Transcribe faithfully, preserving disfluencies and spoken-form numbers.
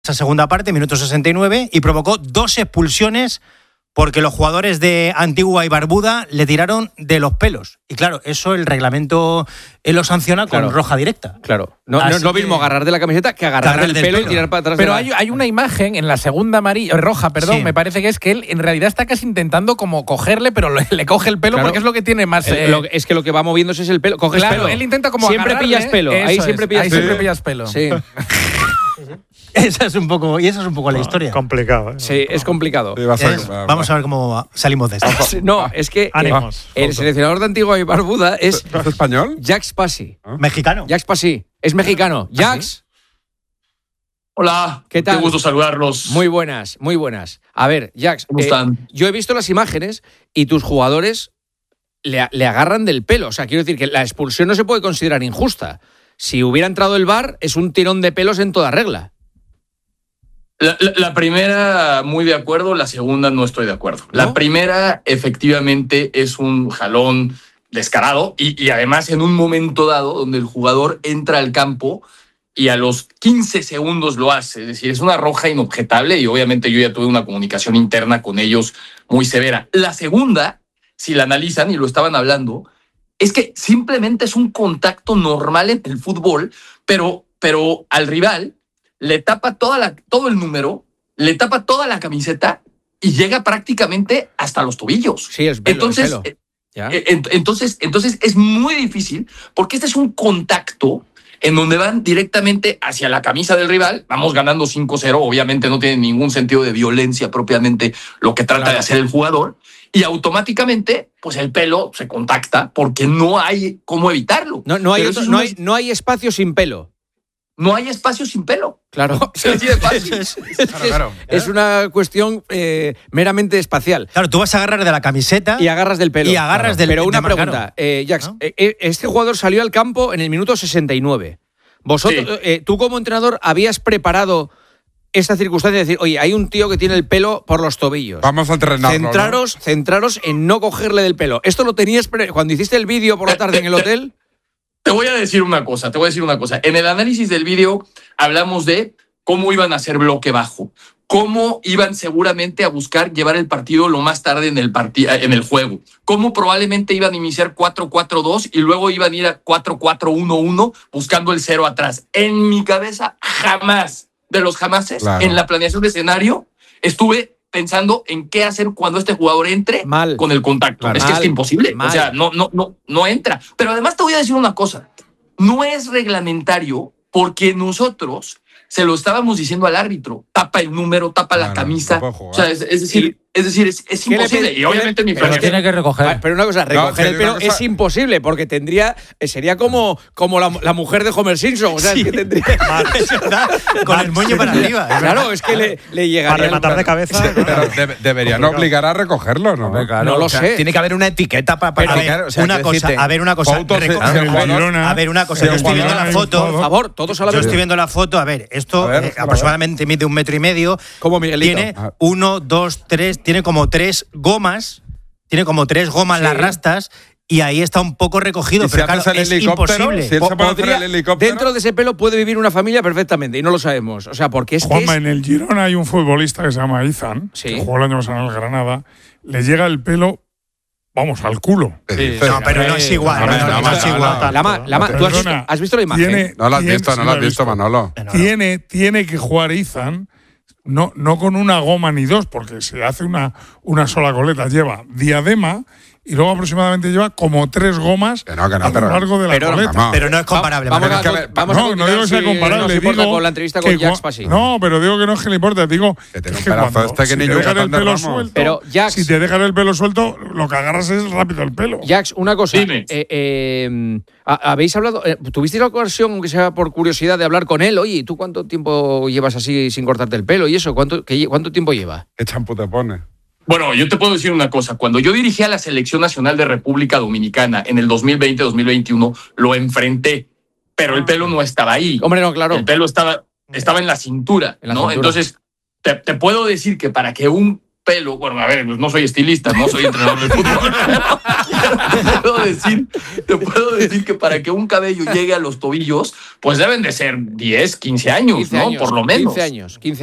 esa segunda parte, minuto sesenta y nueve, y provocó dos expulsiones porque los jugadores de Antigua y Barbuda le tiraron de los pelos. Y claro, eso el reglamento él lo sanciona con claro. roja directa. Claro. No, no es lo mismo agarrar de la camiseta que agarrar, agarrar del, del pelo, pelo y tirar para atrás. Pero de la... hay, hay una imagen en la segunda amarilla, roja, perdón, sí. me parece que es que él en realidad está casi intentando como cogerle, pero le, le coge el pelo claro. porque es lo que tiene más... El, eh... lo, es que lo que va moviéndose es el pelo. Coges claro, pelo. él intenta como siempre pillas pelo. Ahí siempre pillas ahí pelo. siempre pillas pelo. Sí. Esa es un poco, y esa es un poco la no, historia. Complicado. ¿eh? Sí, es complicado. Sí, va a ser, es, va, vamos va. a ver cómo salimos de esto. No, es que Ánimos, eh, el seleccionador de Antigua y Barbuda es... ¿Es español? Jacques Passy. ¿Ah? ¿Mexicano? Jacques Passy. Es mexicano. Jacques. Hola. ¿Qué tal? Qué gusto saludarlos. Muy buenas, muy buenas. A ver, Jacques. ¿Cómo están? Eh, yo he visto las imágenes y tus jugadores le, le agarran del pelo. O sea, quiero decir que la expulsión no se puede considerar injusta. Si hubiera entrado el V A R, es un tirón de pelos en toda regla. La, la, la primera, muy de acuerdo. La segunda, no estoy de acuerdo. ¿No? La primera, efectivamente, es un jalón descarado y, y además en un momento dado donde el jugador entra al campo y a los quince segundos lo hace. Es decir, es una roja inobjetable y obviamente yo ya tuve una comunicación interna con ellos muy severa. La segunda, si la analizan y lo estaban hablando, es que simplemente es un contacto normal en el fútbol, pero, pero al rival le tapa toda la, todo el número, le tapa toda la camiseta y llega prácticamente hasta los tobillos. Sí, es pelo, entonces, es pelo. ¿Ya? Entonces, entonces es muy difícil porque este es un contacto en donde van directamente hacia la camisa del rival. Vamos ganando cinco cero, obviamente no tiene ningún sentido de violencia propiamente lo que trata claro. de hacer el jugador. Y automáticamente, pues el pelo se contacta porque no hay cómo evitarlo. No, no, hay, otro, no, hay, no hay espacio sin pelo. No hay espacio sin pelo. Claro. Es así de fácil. es, es, claro, claro. es una cuestión eh, meramente espacial. Claro, tú vas a agarrar de la camiseta y agarras del pelo. Y agarras claro. del Pero una de pregunta, eh, Jacques, ¿no? eh, este jugador salió al campo en el minuto sesenta y nueve. Vosotros, sí. eh, tú como entrenador, habías preparado esta circunstancia de decir, oye, hay un tío que tiene el pelo por los tobillos. Vamos a entrenarlo. Centraros, ¿no? centraros en no cogerle del pelo. ¿Esto lo tenías pre- cuando hiciste el vídeo por la tarde en el hotel? Te voy a decir una cosa, te voy a decir una cosa. En el análisis del vídeo hablamos de cómo iban a hacer bloque bajo, cómo iban seguramente a buscar llevar el partido lo más tarde en el, partid- en el juego, cómo probablemente iban a iniciar cuatro cuatro dos y luego iban a ir a cuatro cuatro uno uno buscando el cero atrás. En mi cabeza, jamás, de los jamases, claro. en la planeación de escenario, estuve pensando en qué hacer cuando este jugador entre Mal. con el contacto. Mal. Es que es imposible. Mal. O sea, no, no, no, no entra. Pero además te voy a decir una cosa. No es reglamentario porque nosotros se lo estábamos diciendo al árbitro. Tapa el número, tapa claro, la camisa. No o sea, es, es decir, es, decir, es, es imposible. Y obviamente mi pero tiene que recoger. Pero una cosa, recoger no, el pelo cosa... es imposible porque tendría sería como, como la, la mujer de Homer Simpson. O sea, sí. es que tendría es verdad, con el moño para arriba. Es claro, es que le, le llegaría. Para rematar de cabeza. Sí, pero de, deberían obligar a recogerlo, ¿no? Claro, no lo o sea, sé. Tiene que haber una etiqueta para para ver, o sea, una cosa, decirte, a ver una cosa. Fotos, reco- a, ver, Girona, a ver una cosa. Yo estoy viendo la foto. Por favor, todos a la Yo vez. estoy viendo la foto. A ver, esto a ver, eh, aproximadamente mide un metro y medio. Como Miguelito. Tiene uno, dos, tres. Tiene como tres gomas. Tiene como tres gomas sí. las rastas. Y ahí está un poco recogido, pero claro, es imposible. Si él se puede hacer el helicóptero. Dentro de ese pelo puede vivir una familia perfectamente y no lo sabemos. O sea, porque es Juanma, que es... en el Girona hay un futbolista que se llama Izan, sí. que jugó el año pasado en el Granada. Le llega el pelo, vamos, al culo. Sí, no, pero no es igual. No, no, no, no es igual. Lama, Lama, ¿tú has visto, has visto la imagen? Tiene, no la has tiene, visto, no la has visto, Manolo. Tiene, tiene que jugar Izan, no, no con una goma ni dos, porque se hace una, una sola coleta. Lleva diadema y luego aproximadamente lleva como tres gomas que no, que no, a lo pero, largo de la pero, coleta. No, pero no es comparable. Vamos, vamos, a, a, vamos no, a no digo que sea comparable. Si digo con la entrevista con Jacques Passy. No, pero digo que no es que le importa. Digo que, que, es que cuando, este que si te dejan el pelo suelto, pero, Jacques, si te dejan el pelo suelto, lo que agarras es rápido el pelo. Jacques, una cosa. Dime. Eh, eh, ¿Habéis hablado? Eh, ¿Tuvisteis la ocasión, aunque sea por curiosidad, de hablar con él? Oye, ¿tú cuánto tiempo llevas así sin cortarte el pelo y eso? ¿Cuánto, qué, cuánto tiempo lleva? ¿Qué champú te pone? Bueno, yo te puedo decir una cosa. Cuando yo dirigí a la Selección Nacional de República Dominicana en el dos mil veinte dos mil veintiuno, lo enfrenté, pero el pelo no estaba ahí. Hombre, no, claro. El pelo estaba, estaba en la cintura, en la ¿no? cintura. Entonces, te, te puedo decir que para que un pelo... Bueno, a ver, no soy estilista, no soy entrenador de fútbol. te, puedo decir, te puedo decir que para que un cabello llegue a los tobillos, pues deben de ser diez, quince años, ¿no? años, Por lo menos. quince años, quince